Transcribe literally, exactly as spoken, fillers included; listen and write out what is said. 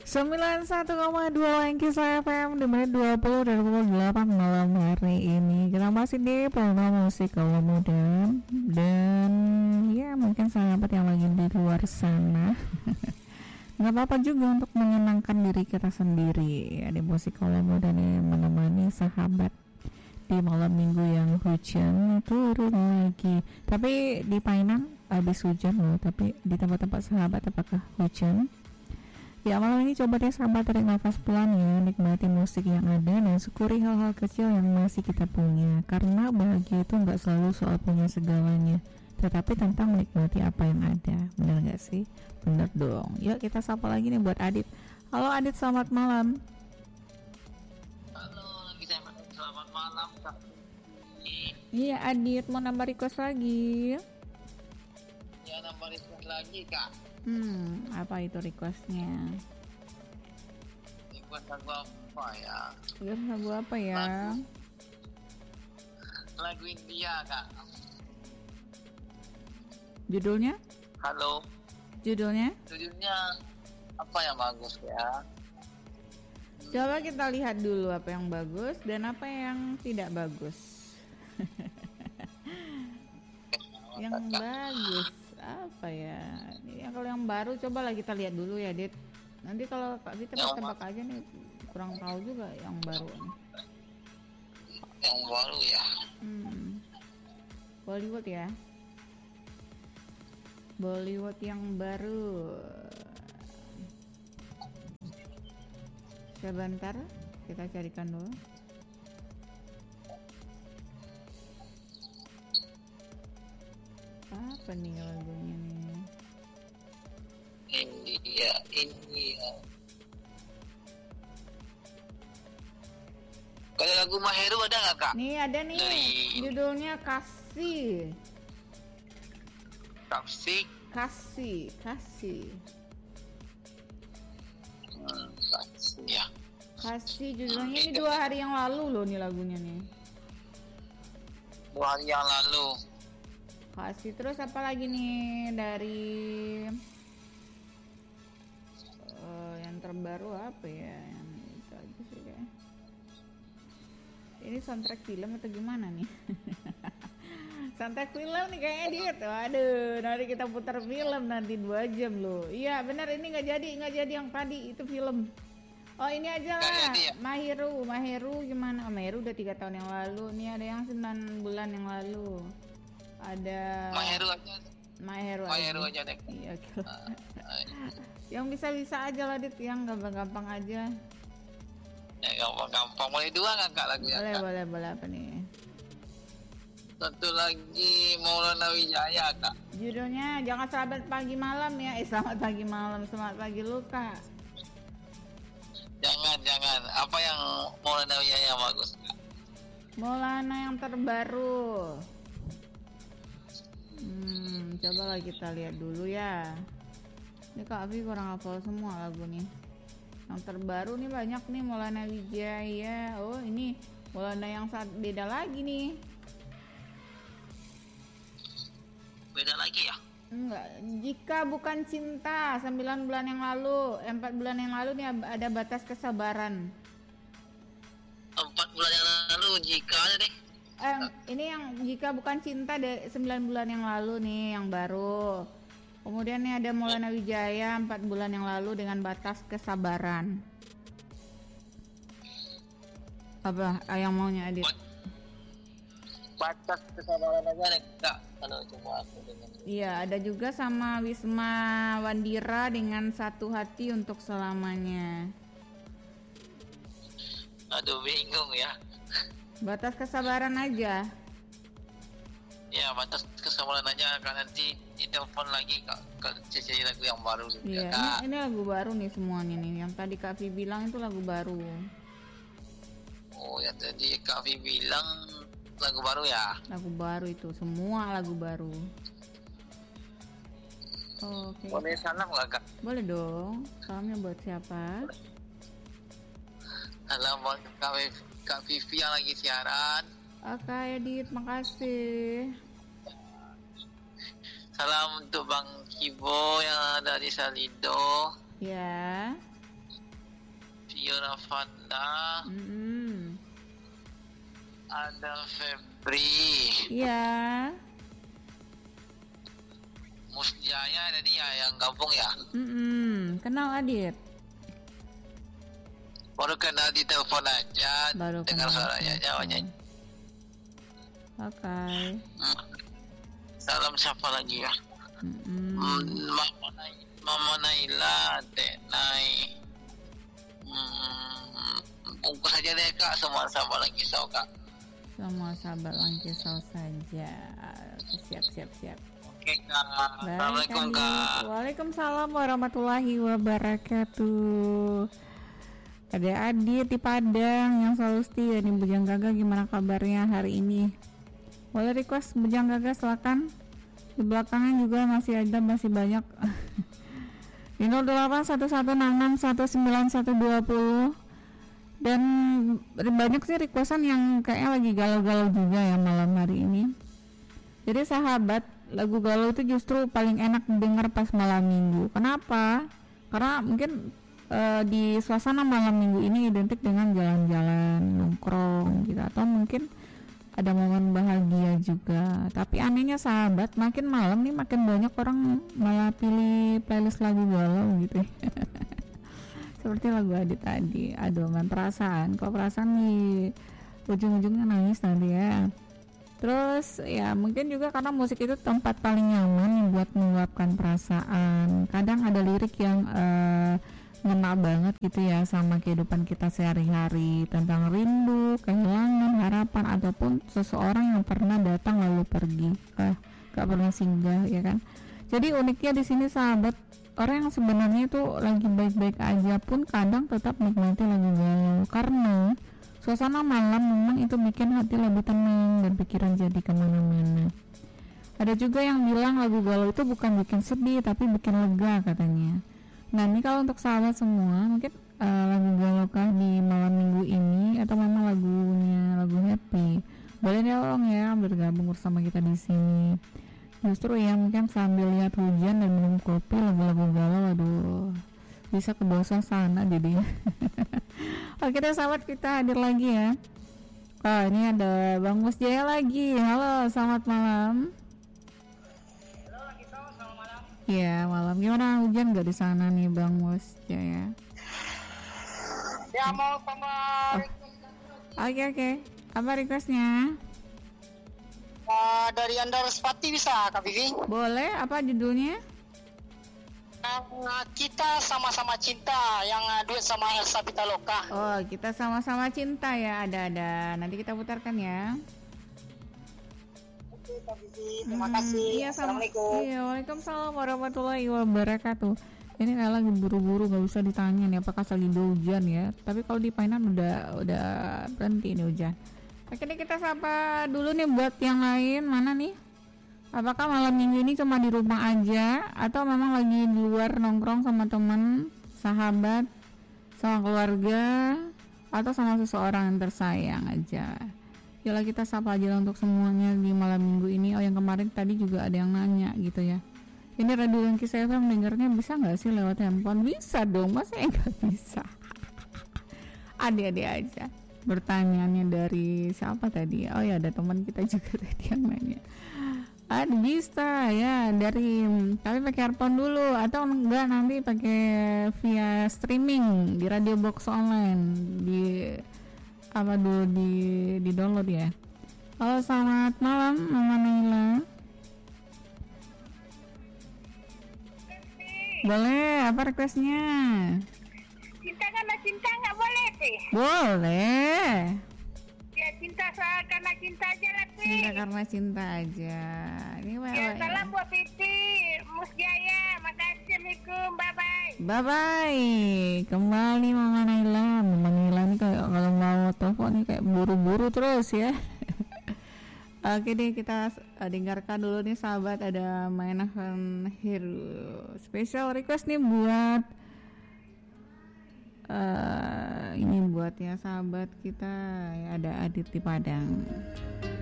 sembilan puluh satu koma dua Langkisa F M di menit dua puluh dari pukul delapan malam hari ini. Kita masih di program musik kaum muda. Dan ya mungkin sahabat yang lagi di luar sana gak apa-apa juga untuk menyenangkan diri kita sendiri ya, di musik kaum muda nih, menemani sahabat di malam minggu yang hujan turun lagi. Tapi di Painang habis hujan loh, tapi di tempat-tempat sahabat apakah hujan? Ya malam ini coba deh sahabat tarik nafas pelan ya, nikmati musik yang ada dan syukuri hal-hal kecil yang masih kita punya. Karena bahagia itu gak selalu soal punya segalanya, tetapi tentang menikmati apa yang ada. Bener gak sih? Bener dong. Yuk kita sapa lagi nih buat Adit. Halo Adit, selamat malam. Halo, selamat malam Kak. Iya Adit, mau nambah request lagi? Ya nambah request lagi Kak. Hmm, apa itu requestnya? Request lagu apa ya? Request lagu apa ya? Lagu, lagu India Kak. Judulnya? Halo. Judulnya? Judulnya apa yang bagus ya? Coba kita lihat dulu apa yang bagus dan apa yang tidak bagus. Yang bagus apa ya? Ini kalau yang baru cobalah kita lihat dulu ya, Dit. Nanti kalau Kak Vita tebak aja nih, kurang tahu juga yang baru. Yang baru ya. Hmm. Bollywood ya. Bollywood yang baru. Sebentar, kita carikan dulu. Apa nih lagunya nih? India, India. Kalau lagu Maheru ada nggak Kak? Nih ada nih. Dari... judulnya Kasih. Kasih. Kasih, Kasih. Hmm, kasih ya. Kasih judulnya ini dua hari yang lalu loh nih lagunya nih. Dua hari yang lalu. Kasih, terus apa lagi nih dari uh, yang terbaru apa ya? Yang itu aja sih kayak. Ini soundtrack film atau gimana nih? Soundtrack film nih kayaknya dia tuh. Aduh, nanti kita putar film nanti dua jam loh. Iya benar, ini nggak jadi nggak jadi yang tadi itu film. Oh ini aja lah, ya? Maheru, Maheru gimana? Oh, Maheru udah tiga tahun yang lalu. Nih ada yang sembilan bulan yang lalu. Ada Maheru aja. Maheru, Maheru aja, aja deh. Iya, okay. uh, yang bisa-bisa aja lah Dit, yang gampang-gampang aja. Ya gampang-gampang, boleh dua nggak Kak lagunya? Boleh, Kak? boleh, boleh apa nih? Satu lagi Maulana Wijaya Kak. Judulnya Jangan Selamat Pagi Malam ya. Eh selamat pagi malam, selamat pagi lu Kak. Jangan, jangan. Apa yang Maulana Wijaya bagus Kak? Maulana yang terbaru. Hmm, cobalah kita lihat dulu ya. Ini Kak Afi kurang hafal semua lagu nih. Yang terbaru nih banyak nih, Maulana Wijaya. Oh ini Maulana yang saat beda lagi nih. Beda lagi ya? Enggak, Jika Bukan Cinta sembilan bulan yang lalu, empat bulan yang lalu nih ada Batas Kesabaran. Empat bulan yang lalu jika ada deh. Eh, ini yang Jika Bukan Cinta dari sembilan bulan yang lalu nih, yang baru. Kemudian nih ada Maulana Wijaya empat bulan yang lalu dengan Batas Kesabaran. Apa yang maunya Adit? Batas Kesabaran aja deh Kak. Kalau coba aku dengan. Iya, ada juga sama Wisma Wandira dengan Satu Hati Untuk Selamanya. Aduh bingung ya. Batas Kesabaran aja. Ya batas kesabaran aja Kak, nanti ditelepon lagi Kak ke ciri lagu yang baru juga. Iya, ini, ini lagu baru nih semuanya nih. Yang tadi Kak Vi bilang itu lagu baru. Oh yang tadi Kak Vi bilang lagu baru ya? Lagu baru itu, semua lagu baru. Oke. Okay. Boleh salam nggak Kak? Boleh dong. Salamnya buat siapa? Salam buat Kak Vi. Kak Vivi yang lagi siaran. Oke Edit, makasih. Salam untuk Bang Kibo yang ada di Salido. Ya. Fiona Fanda, Mm-mm. ada Febri, Iya. Musjaya ada dia yang gabung ya. Mm-mm. Kenal Adit? Baru kenal di telepon aja, Baru dengar kenal. suaranya Jawanya. Oke. Okay. Hmm. Salam siapa lagi ya? Mm-mm. Hmm, Mama, Nai- Mama Naila, Dek Nai. Hmm, bungkus aja deh kak, semua sama lagi kisah kak. Semua sahabat Langkisau saja. Siap, siap, siap. Oke kak, assalamualaikum Baik, kak. Adit. Waalaikumsalam warahmatullahi wabarakatuh. Ada Adit di Padang yang selalu setia nih. Bujang Gaga gimana kabarnya hari ini? Boleh request Bujang Gaga, silakan. Di belakangnya juga masih ada, masih banyak. Di nol delapan satu satu enam enam satu sembilan satu dua nol. Dan banyak sih requestan yang kayaknya lagi galau-galau juga ya malam hari ini. Jadi sahabat, lagu galau itu justru paling enak didengar pas malam minggu. Kenapa? Karena mungkin uh, di suasana malam minggu ini identik dengan jalan-jalan, nongkrong gitu, atau mungkin ada momen bahagia juga. Tapi anehnya sahabat, makin malam nih makin banyak orang malah pilih playlist lagu galau gitu. Seperti lagu Adit tadi, aduh man perasaan, kok perasaan nih ujung-ujungnya nangis nanti ya. Terus ya mungkin juga karena musik itu tempat paling nyaman nih buat meluapkan perasaan. Kadang ada lirik yang uh, ngena banget gitu ya sama kehidupan kita sehari-hari, tentang rindu, kehilangan, harapan, ataupun seseorang yang pernah datang lalu pergi, eh, gak pernah singgah ya kan. Jadi uniknya di sini sahabat, orang yang sebenarnya itu lagi baik-baik aja pun kadang tetap nikmati lagu galau, karena suasana malam memang itu bikin hati lebih tenang dan pikiran jadi kemana-mana. Ada juga yang bilang lagu galau itu bukan bikin sedih tapi bikin lega katanya. Nah ini kalau untuk sahabat semua, mungkin uh, lagu galau kah di malam minggu ini atau memang lagunya lagu happy, boleh dong ya bergabung bersama kita di sini. Justru ya mungkin sambil lihat hujan dan minum kopi, lagu-lagu galau, aduh bisa ke dosa sana jadinya. Oke deh sahabat, kita hadir lagi ya. Oh ini ada Bang Mus Jaya lagi. Halo, selamat malam. Halo, Langkisau, selamat malam. Iya malam. Gimana, hujan gak di sana nih Bang Mus Jaya? Ya mau sama Oh. Oke oke. Apa requestnya? uh, dari Andar Spati bisa Kak Vivi? Boleh. Apa judulnya? Uh, kita sama-sama cinta yang uh, duet sama Elsa Pitaloka. Oh, kita sama-sama cinta ya. Ada-ada. Nanti kita putarkan ya. Oke Kak Vivi, terima Hmm, kasih. Iya, sama. Assalamualaikum. Iya, waalaikumsalam warahmatullahi wabarakatuh. Ini kayak lagi buru-buru, gak bisa ditanya nih apakah lagi hujan ya. Tapi kalau di Painan udah udah berhenti nih hujan. Oke deh, kita sapa dulu nih buat yang lain. Mana nih? Apakah malam minggu ini cuma di rumah aja atau memang lagi di luar nongkrong sama teman, sahabat, sama keluarga, atau sama seseorang yang tersayang aja? Yalah, kita sapa aja untuk semuanya di malam minggu ini. Oh yang kemarin tadi juga ada yang nanya gitu ya, ini Radio Langkisau F M dengarnya bisa nggak sih lewat handphone? Bisa dong, masa nggak bisa? Adik-adik aja. Pertanyaannya dari siapa tadi? Oh ya, ada teman kita juga tadi yang nanya. Ada bisa ya, dari tapi pakai earphone dulu atau enggak nanti pakai via streaming di Radio Box Online, di apa dulu di di download ya. Halo, selamat malam Mama Naila. Boleh, apa requestnya? Cinta karena cinta nggak boleh sih. Boleh. Ya cinta soal karena cinta aja lah sih. Cinta karena cinta aja. Ini Ya apa salam buat Pipi, Mus Jaya. Makasih, assalamualaikum, bye bye. Bye bye. Kembali Mama Naila. Mama Naila nih kayak kalau mau telepon nih kayak buru-buru terus ya. Oke deh, kita uh, dengarkan dulu nih sahabat, ada Mainahan Heru. Special request nih buat uh, ini buat ya sahabat kita ya, ada Adit di Padang.